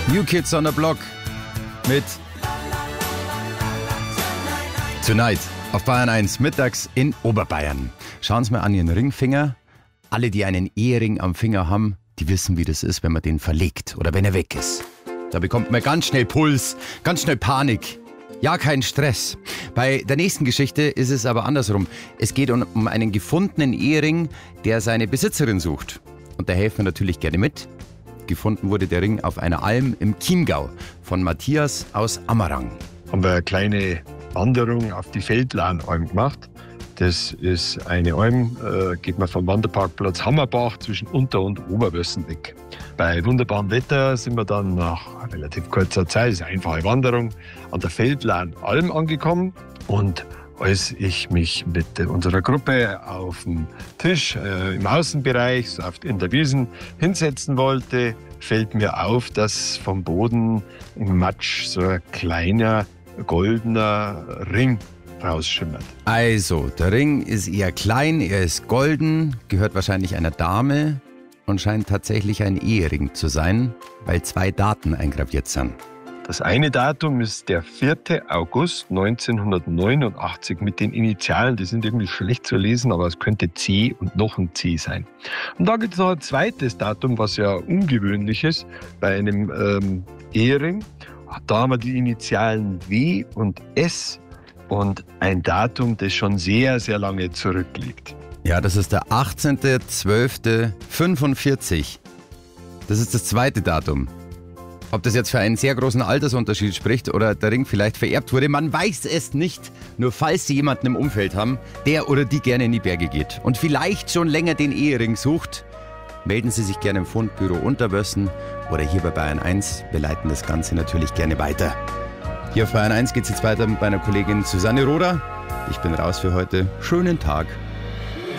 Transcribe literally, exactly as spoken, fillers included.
New Kids on the Block mit Tonight auf Bayern eins, mittags in Oberbayern. Schauen Sie mal an Ihren Ringfinger. Alle, die einen Ehering am Finger haben, die wissen, wie das ist, wenn man den verlegt oder wenn er weg ist. Da bekommt man ganz schnell Puls, ganz schnell Panik. Ja, kein Stress. Bei der nächsten Geschichte ist es aber andersrum. Es geht um, um einen gefundenen Ehering, der seine Besitzerin sucht. Und da helfen wir natürlich gerne mit. Gefunden wurde der Ring auf einer Alm im Chiemgau von Matthias aus Ammerang. Haben wir eine kleine Wanderung auf die Feldlahnalm gemacht. Das ist eine Alm, äh, geht man vom Wanderparkplatz Hammerbach zwischen Unter- und Oberwössen weg. Bei wunderbarem Wetter sind wir dann nach relativ kurzer Zeit, das ist eine einfache Wanderung, an der Feldlahnalm angekommen. Und als ich mich mit unserer Gruppe auf dem Tisch äh, im Außenbereich, so in der Wiesen, hinsetzen wollte, fällt mir auf, dass vom Boden im Matsch so ein kleiner goldener Ring rausschimmert. Also, der Ring ist eher klein, er ist golden, gehört wahrscheinlich einer Dame und scheint tatsächlich ein Ehering zu sein, weil zwei Daten eingraviert sind. Das eine Datum ist der vierte August neunzehnhundertneunundachtzig mit den Initialen, die sind irgendwie schlecht zu lesen, aber es könnte C und noch ein C sein. Und da gibt es noch ein zweites Datum, was ja ungewöhnlich ist bei einem ähm, Ehering. Da haben wir die Initialen W und S und ein Datum, das schon sehr, sehr lange zurückliegt. Ja, das ist der achtzehnter zwölfter fünfundvierzig. Das ist das zweite Datum. Ob das jetzt für einen sehr großen Altersunterschied spricht oder der Ring vielleicht vererbt wurde, man weiß es nicht. Nur falls Sie jemanden im Umfeld haben, der oder die gerne in die Berge geht und vielleicht schon länger den Ehering sucht, melden Sie sich gerne im Fundbüro Unterwössen oder hier bei Bayern eins. Wir leiten das Ganze natürlich gerne weiter. Hier auf Bayern eins geht es jetzt weiter mit meiner Kollegin Susanne Rohrer. Ich bin raus für heute. Schönen Tag.